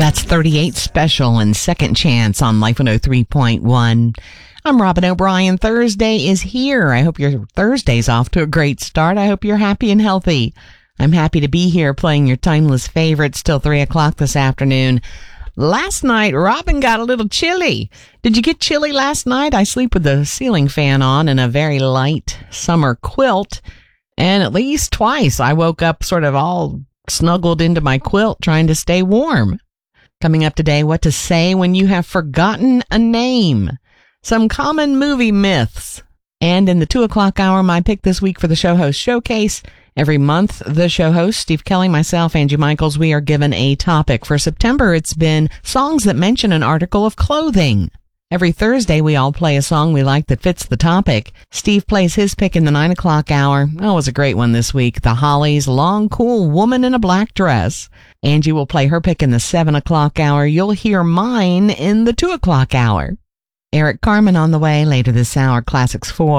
That's 38 Special and Second Chance on Life 103.1. I'm Robin O'Brien. Thursday is here. I hope your Thursday's off to a great start. I hope you're happy and healthy. I'm happy to be here playing your timeless favorites till 3 o'clock this afternoon. Last night, Robin got a little chilly. Did you get chilly last night? I sleep with the ceiling fan on and a very light summer quilt. And at least twice I woke up sort of all snuggled into my quilt trying to stay warm. Coming up today, what to say when you have forgotten a name. Some common movie myths. And in the 2 o'clock hour, my pick this week for the Show Host Showcase. Every month, the show host, Steve Kelly, myself, Angie Michaels, we are given a topic. For September, it's been songs that mention an article of clothing. Every Thursday, we all play a song we like that fits the topic. Steve plays his pick in the 9 o'clock hour. Oh, it was a great one this week. The Hollies, Long Cool Woman in a Black Dress. Angie will play her pick in the 7 o'clock hour. You'll hear mine in the 2 o'clock hour. Eric Carmen on the way later this hour, Classics 4.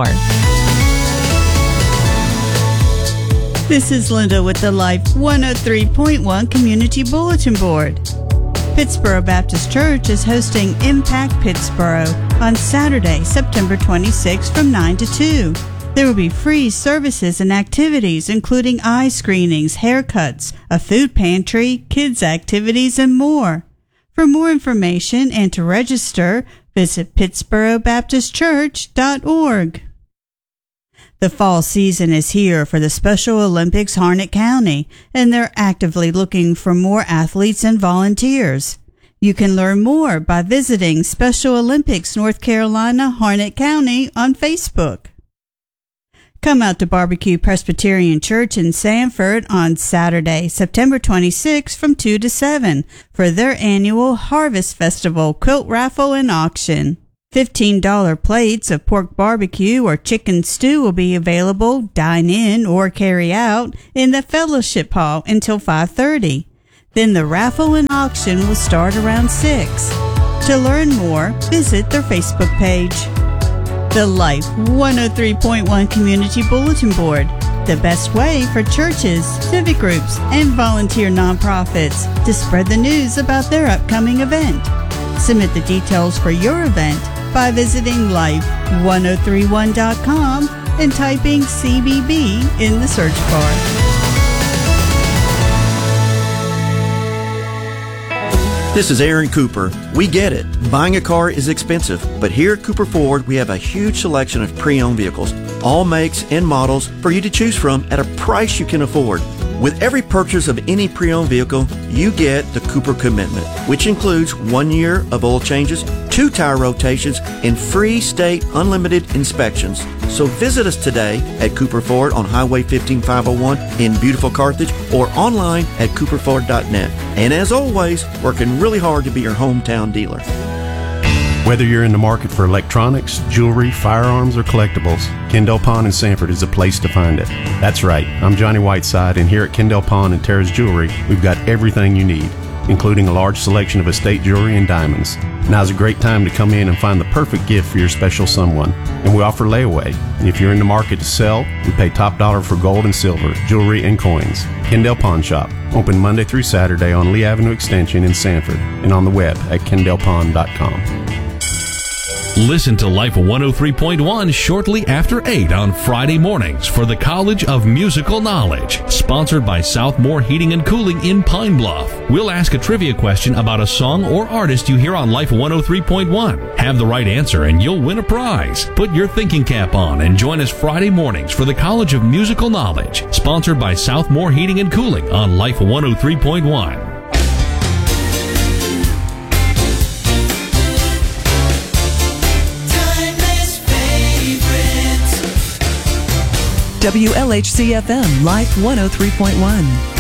This is Linda with the Life 103.1 Community Bulletin Board. Pittsboro Baptist Church is hosting Impact Pittsboro on Saturday, September 26 from 9 to 2. There will be free services and activities including eye screenings, haircuts, a food pantry, kids activities, and more. For more information and to register, visit pittsburghbaptistchurch.org. The fall season is here for the Special Olympics Harnett County, and they're actively looking for more athletes and volunteers. You can learn more by visiting Special Olympics North Carolina Harnett County on Facebook. Come out to Barbecue Presbyterian Church in Sanford on Saturday, September 26 from 2 to 7 for their annual Harvest Festival quilt raffle and auction. $15 plates of pork barbecue or chicken stew will be available, dine in or carry out, in the fellowship hall until 5:30. Then the raffle and auction will start around 6. To learn more, visit their Facebook page. The Life 103.1 Community Bulletin Board, the best way for churches, civic groups, and volunteer nonprofits to spread the news about their upcoming event. Submit the details for your event by visiting life1031.com and typing CBB in the search bar. This is Aaron Cooper. We get it. Buying a car is expensive, but here at Cooper Ford, we have a huge selection of pre-owned vehicles, all makes and models for you to choose from at a price you can afford. With every purchase of any pre-owned vehicle, you get the Cooper Commitment, which includes 1 year of oil changes, 2 tire rotations, and free state unlimited inspections. So visit us today at Cooper Ford on Highway 15501 in beautiful Carthage or online at cooperford.net. And as always, working really hard to be your hometown dealer. Whether you're in the market for electronics, jewelry, firearms, or collectibles, Kendall Pond in Sanford is a place to find it. That's right, I'm Johnny Whiteside, and here at Kendall Pond and Terrace Jewelry, we've got everything you need, including a large selection of estate jewelry and diamonds. Now's a great time to come in and find the perfect gift for your special someone. And we offer layaway. If you're in the market to sell, we pay top dollar for gold and silver, jewelry, and coins. Kendall Pawn Shop, open Monday through Saturday on Lee Avenue Extension in Sanford, and on the web at kendallpawn.com. Listen to Life 103.1 shortly after 8 on Friday mornings for the College of Musical Knowledge, sponsored by Southmore Heating and Cooling in Pine Bluff. We'll ask a trivia question about a song or artist you hear on Life 103.1. Have the right answer and you'll win a prize. Put your thinking cap on and join us Friday mornings for the College of Musical Knowledge, sponsored by Southmore Heating and Cooling on Life 103.1. WLHC-FM Life 103.1.